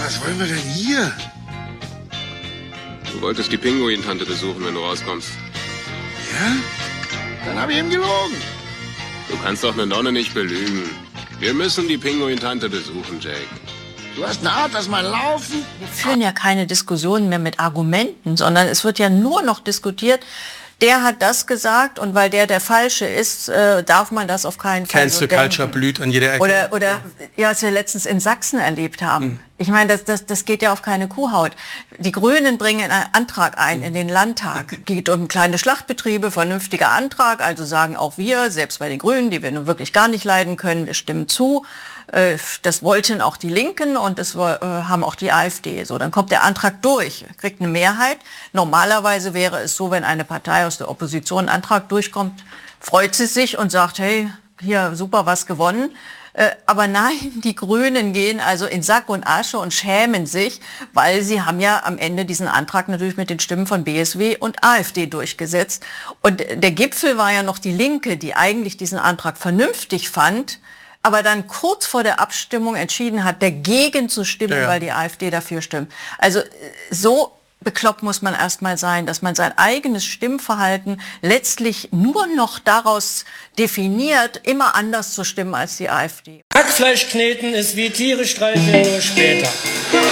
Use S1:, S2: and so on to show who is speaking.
S1: Was wollen wir denn hier?
S2: Du wolltest die Pinguin-Tante besuchen, wenn du rauskommst.
S1: Ja? Dann habe ich ihm gelogen.
S2: Du kannst doch eine Nonne nicht belügen. Wir müssen die Pinguin-Tante besuchen, Jake.
S1: Du hast eine Art, dass man laufen.
S3: Wir führen ja keine Diskussionen mehr mit Argumenten, sondern es wird ja nur noch diskutiert, der hat das gesagt und weil der Falsche ist, darf man das auf keinen Fall
S4: Cancel Culture blüht an jeder Ecke.
S3: Oder ja, was wir letztens in Sachsen erlebt haben. Ich meine, das geht ja auf keine Kuhhaut. Die Grünen bringen einen Antrag ein in den Landtag. Geht um kleine Schlachtbetriebe, vernünftiger Antrag. Also sagen auch wir, selbst bei den Grünen, die wir nun wirklich gar nicht leiden können, wir stimmen zu. Das wollten auch die Linken und das haben auch die AfD. So, dann kommt der Antrag durch, kriegt eine Mehrheit. Normalerweise wäre es so, wenn eine Partei aus der Opposition einen Antrag durchkommt, freut sie sich und sagt, hey, hier super, was gewonnen. Aber nein, die Grünen gehen also in Sack und Asche und schämen sich, weil sie haben ja am Ende diesen Antrag natürlich mit den Stimmen von BSW und AfD durchgesetzt. Und der Gipfel war ja noch die Linke, die eigentlich diesen Antrag vernünftig fand, aber dann kurz vor der Abstimmung entschieden hat, dagegen zu stimmen, weil die AfD dafür stimmt. Also so bekloppt muss man erstmal sein, dass man sein eigenes Stimmverhalten letztlich nur noch daraus definiert, immer anders zu stimmen als die AfD.
S5: Hackfleisch kneten ist wie Tiere streicheln, nur später.